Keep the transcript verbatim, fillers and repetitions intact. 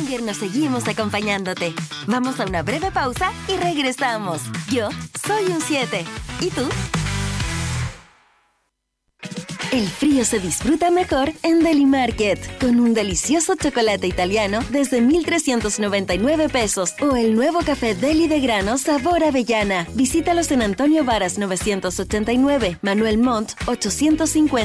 invierno seguimos acompañándote. Vamos a una breve pausa y regresamos. Yo soy un siete. ¿Y tú? El frío se disfruta mejor en Deli Market, con un delicioso chocolate italiano desde mil trescientos noventa y nueve pesos o el nuevo café Deli de grano sabor avellana. Visítalos en Antonio Varas novecientos ochenta y nueve, Manuel Montt ochocientos cincuenta.